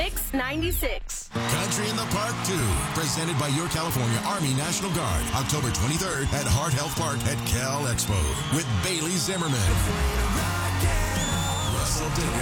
Mix 96. Country in the Park 2, presented by your California Army National Guard, October 23rd at Heart Health Park at Cal Expo with Bailey Zimmerman, Russell Diggins.